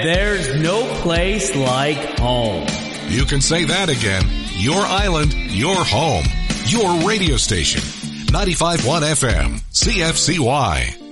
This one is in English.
there's no place like home. You can say that again. Your island, your home, your radio station. 95.1 FM, CFCY.